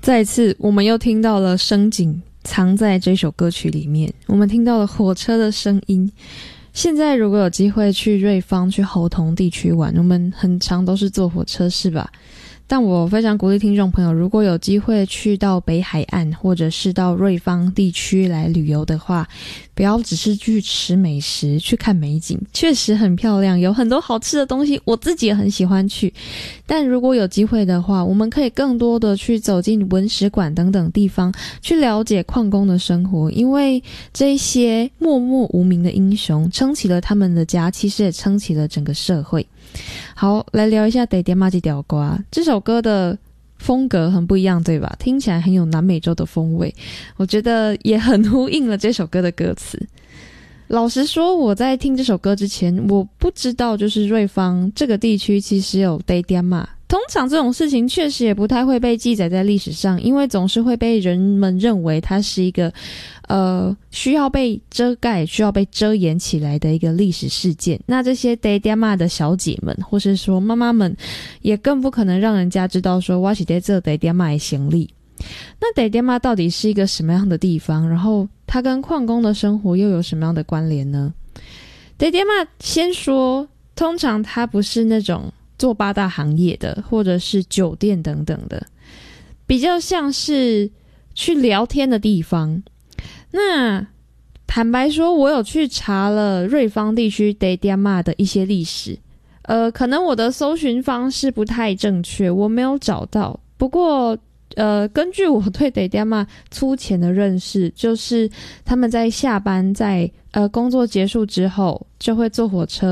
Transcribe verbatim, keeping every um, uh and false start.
再次我们又听到了声景藏在这首歌曲里面，我们听到了火车的声音。现在如果有机会去瑞芳去猴硐地区玩，我们很常都是坐火车是吧？但我非常鼓励听众朋友，如果有机会去到北海岸或者是到瑞芳地区来旅游的话，不要只是去吃美食去看美景，确实很漂亮，有很多好吃的东西，我自己也很喜欢去。但如果有机会的话，我们可以更多的去走进文史馆等等地方，去了解矿工的生活，因为这些默默无名的英雄撑起了他们的家，其实也撑起了整个社会。好，来聊一下得点马吉屌瓜这首歌的风格很不一样，对吧？听起来很有南美洲的风味，我觉得也很呼应了这首歌的歌词。老实说，我在听这首歌之前，我不知道就是瑞芳这个地区其实有得点马。通常这种事情确实也不太会被记载在历史上，因为总是会被人们认为它是一个呃需要被遮盖、需要被遮掩起来的一个历史事件。那这些得点马的小姐们，或是说妈妈们，也更不可能让人家知道说我是在这得点马的行李。那得点马到底是一个什么样的地方？然后它跟矿工的生活又有什么样的关联呢？得点马先说，通常它不是那种做八大行业的，或者是酒店等等的，比较像是去聊天的地方。那坦白说，我有去查了瑞芳地区得点马的一些历史，呃，可能我的搜寻方式不太正确，我没有找到。不过，呃，根据我对得点马粗浅的认识，就是他们在下班在呃工作结束之后，就会坐火车